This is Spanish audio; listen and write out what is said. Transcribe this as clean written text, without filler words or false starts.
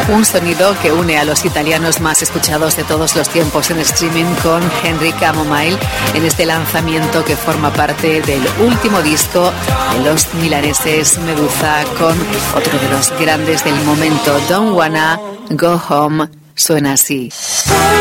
Un sonido que une a los italianos más escuchados de todos los tiempos en streaming con Henry Camomile en este lanzamiento que forma parte del último disco de los milaneses Meduza, con otro de los grandes del momento, Don't Wanna Go Home. Suena así.